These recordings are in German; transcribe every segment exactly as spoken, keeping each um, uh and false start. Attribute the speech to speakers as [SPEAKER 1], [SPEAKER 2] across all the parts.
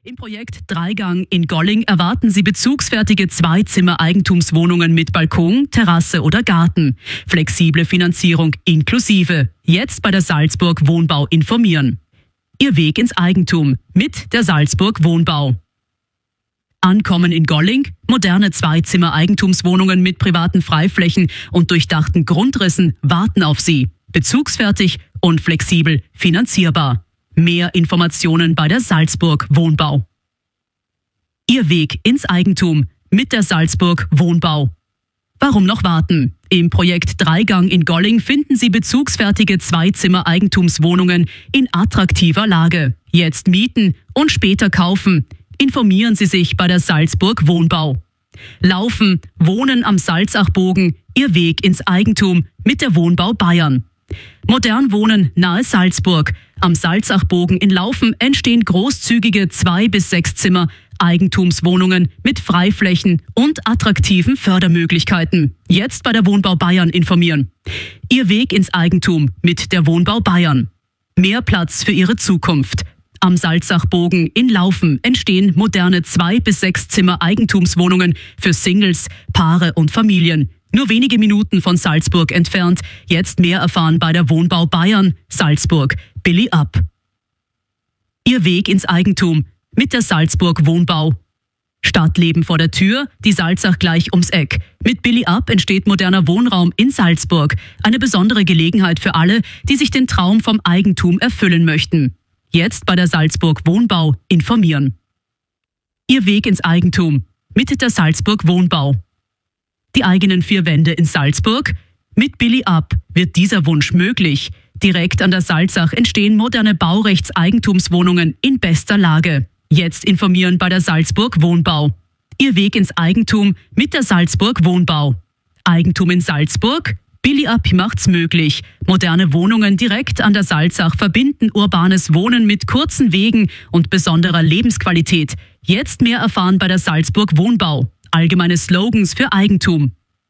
[SPEAKER 1] Im Projekt Dreigang in Golling erwarten Sie bezugsfertige Zwei-Zimmer-Eigentumswohnungen mit Balkon, Terrasse oder Garten. Flexible Finanzierung inklusive. Jetzt bei der Salzburg Wohnbau informieren. Ihr Weg ins Eigentum mit der Salzburg Wohnbau. Ankommen in Golling, moderne Zwei-Zimmer-Eigentumswohnungen mit privaten Freiflächen und durchdachten Grundrissen warten auf Sie. Bezugsfertig und flexibel finanzierbar. Mehr Informationen bei der Salzburg Wohnbau. Ihr Weg ins Eigentum mit der Salzburg Wohnbau. Warum noch warten? Im Projekt Dreigang in Golling finden Sie bezugsfertige Zwei-Zimmer-Eigentumswohnungen in attraktiver Lage. Jetzt mieten und später kaufen. Informieren Sie sich bei der Salzburg Wohnbau. Laufen, Wohnen am Salzachbogen, Ihr Weg ins Eigentum mit der Wohnbau Bayern. Modern wohnen nahe Salzburg. Am Salzachbogen in Laufen entstehen großzügige zwei bis sechs Zimmer Eigentumswohnungen mit Freiflächen und attraktiven Fördermöglichkeiten. Jetzt bei der Wohnbau Bayern informieren. Ihr Weg ins Eigentum mit der Wohnbau Bayern. Mehr Platz für Ihre Zukunft. Am Salzachbogen in Laufen entstehen moderne zwei bis sechs Zimmer Eigentumswohnungen für Singles, Paare und Familien. Nur wenige Minuten von Salzburg entfernt. Jetzt mehr erfahren bei der Wohnbau Bayern, Salzburg. Billy Up. Ihr Weg ins Eigentum mit der Salzburg Wohnbau. Stadtleben vor der Tür, die Salzach gleich ums Eck. Mit Billy Up entsteht moderner Wohnraum in Salzburg. Eine besondere Gelegenheit für alle, die sich den Traum vom Eigentum erfüllen möchten. Jetzt bei der Salzburg Wohnbau informieren. Ihr Weg ins Eigentum mit der Salzburg Wohnbau. Die eigenen vier Wände in Salzburg? Mit Billy Up wird dieser Wunsch möglich. Direkt an der Salzach entstehen moderne Baurechtseigentumswohnungen in bester Lage. Jetzt informieren bei der Salzburg Wohnbau. Ihr Weg ins Eigentum mit der Salzburg Wohnbau. Eigentum in Salzburg? Billy Up macht's möglich. Moderne Wohnungen direkt an der Salzach verbinden urbanes Wohnen mit kurzen Wegen und besonderer Lebensqualität. Jetzt mehr erfahren bei der Salzburg Wohnbau. Allgemeine Slogans für Eigentum.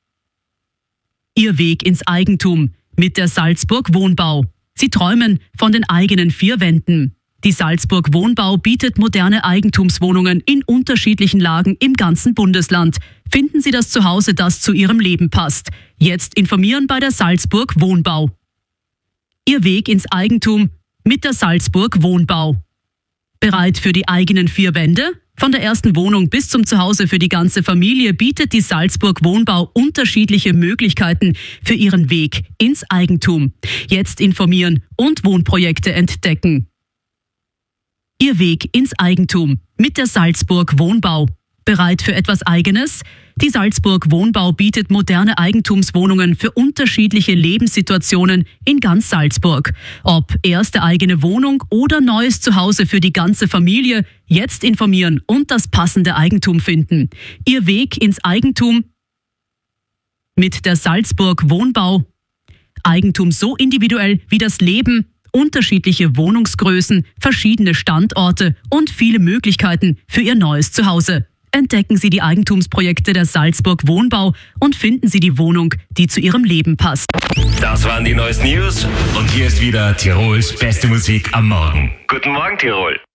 [SPEAKER 1] Ihr Weg ins Eigentum mit der Salzburg Wohnbau. Sie träumen von den eigenen vier Wänden. Die Salzburg Wohnbau bietet moderne Eigentumswohnungen in unterschiedlichen Lagen im ganzen Bundesland. Finden Sie das Zuhause, das zu Ihrem Leben passt. Jetzt informieren bei der Salzburg Wohnbau. Ihr Weg ins Eigentum mit der Salzburg Wohnbau. Bereit für die eigenen vier Wände? Von der ersten Wohnung bis zum Zuhause für die ganze Familie bietet die Salzburg Wohnbau unterschiedliche Möglichkeiten für Ihren Weg ins Eigentum. Jetzt informieren und Wohnprojekte entdecken. Ihr Weg ins Eigentum mit der Salzburg Wohnbau. Bereit für etwas Eigenes? Die Salzburg Wohnbau bietet moderne Eigentumswohnungen für unterschiedliche Lebenssituationen in ganz Salzburg. Ob erste eigene Wohnung oder neues Zuhause für die ganze Familie, jetzt informieren und das passende Eigentum finden. Ihr Weg ins Eigentum mit der Salzburg Wohnbau. Eigentum so individuell wie das Leben, unterschiedliche Wohnungsgrößen, verschiedene Standorte und viele Möglichkeiten für Ihr neues Zuhause. Entdecken Sie die Eigentumsprojekte der Salzburg Wohnbau und finden Sie die Wohnung, die zu Ihrem Leben passt.
[SPEAKER 2] Das waren die neuesten News und hier ist wieder Tirols beste Musik am Morgen. Guten Morgen, Tirol.